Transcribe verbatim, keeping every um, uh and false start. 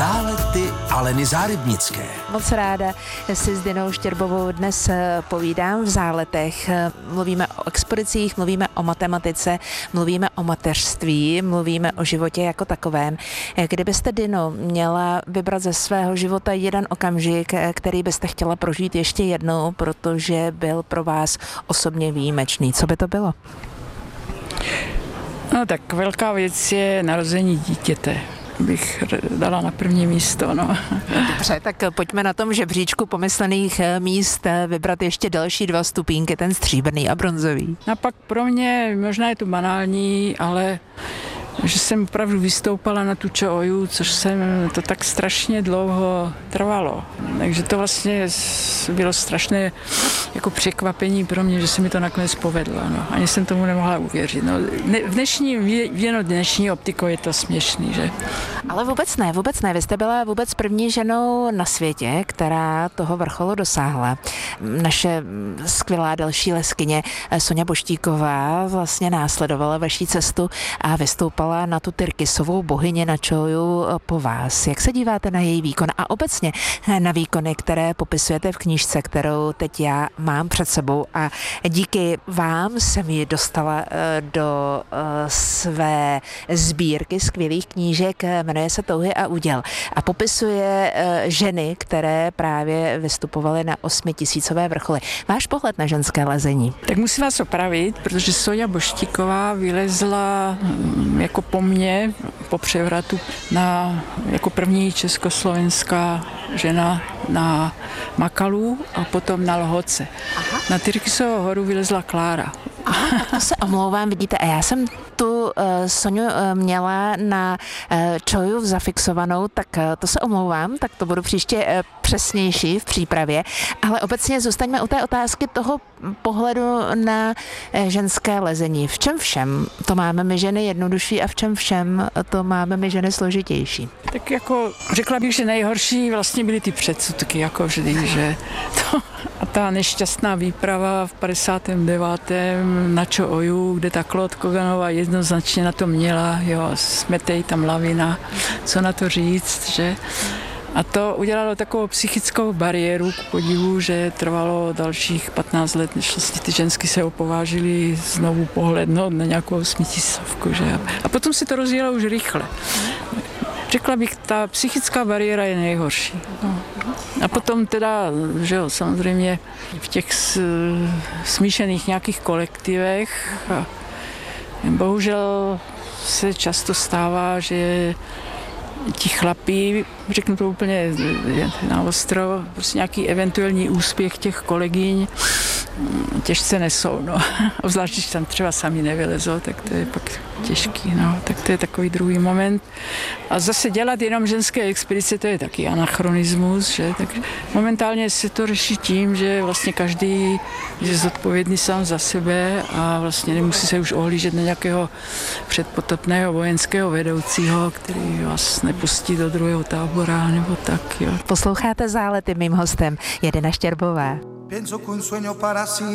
Zálety Aleny Zárybnické. Moc ráda si s Dinou Štěrbovou dnes povídám v Záletech. Mluvíme o expedicích, mluvíme o matematice, mluvíme o mateřství, mluvíme o životě jako takovém. Kdybyste, Dino, měla vybrat ze svého života jeden okamžik, který byste chtěla prožít ještě jednou, protože byl pro vás osobně výjimečný, co by to bylo? No tak velká věc je narození dítěte. Bych dala na první místo, no. Dobře, tak pojďme na tom žebříčku pomyslených míst vybrat ještě další dva stupínky, ten stříbrný a bronzový. A pak pro mě, možná je to banální, ale že jsem opravdu vystoupala na tu Čo-Oju, což jsem, to tak strašně dlouho trvalo. Takže to vlastně bylo strašné jako překvapení pro mě, že se mi to nakonec povedlo. No. Ani jsem tomu nemohla uvěřit. No, v dnešní, věno dnešní optikou je to směšný, že? Ale vůbec ne, vůbec ne. Vy jste byla vůbec první ženou na světě, která toho vrcholu dosáhla. Naše skvělá další leskyně Soňa Boštíková vlastně následovala vaší cestu a vystoupala na tu Tyrkisovou bohyni na Čo-Oju po vás. Jak se díváte na její výkon a obecně na výkony, které popisujete v knížce, kterou teď já mám před sebou a díky vám jsem ji dostala do své sbírky skvělých knížek, jmenuje se Touhy a úděl a popisuje ženy, které právě vystupovaly na osmitisícové vrcholy. Váš pohled na ženské lezení? Tak musím vás opravit, protože Soňa Boštíková vylezla jako po mně, po převratu, na, jako první československá žena na Makalu a potom na Lhoce. Aha. Na Tyrkisovou horu vylezla Klára. Aha, tak to se omlouvám, vidíte, a já jsem tu uh, Soňu uh, měla na uh, Čo-Oju zafixovanou, tak uh, to se omlouvám, tak to budu příště uh, přesnější v přípravě, ale obecně zůstaňme u té otázky toho pohledu na uh, ženské lezení. V čem všem to máme my ženy jednodušší a v čem všem to máme my ženy složitější? Tak jako řekla bych, že nejhorší vlastně byly ty předsudky, jako vždy, že to, a ta nešťastná výprava v padesátém devátém na Čo-Oju, kde ta Claude Koganová jednoznačně na to měla, jo, smetej tam lavina, co na to říct, že? A to udělalo takovou psychickou bariéru k podivu, že trvalo dalších patnáct let, než vlastně ty žensky se opovážily znovu pohlednout na nějakou osmitisícovku, že? A potom se to rozjelo už rychle. Řekla bych, ta psychická bariéra je nejhorší. No. A potom teda, že jo, samozřejmě v těch smíšených nějakých kolektivech bohužel se často stává, že ti chlapí, řeknu to úplně na ostro, prostě nějaký eventuální úspěch těch kolegyň těžce nesou, no. Obzvlášť, když tam třeba sami nevylezou, tak to je pak těžký, no. Tak to je takový druhý moment. A zase dělat jenom ženské expedice, to je taky anachronismus, že? Tak momentálně se to řeší tím, že vlastně každý je zodpovědný sám za sebe a vlastně nemusí se už ohlížet na nějakého předpotopného vojenského vedoucího, který vás nepustí do druhého tábora, nebo tak, jo. Posloucháte Zálety, mým hostem je Dina Štěrbová. Pienso que un sueño para sí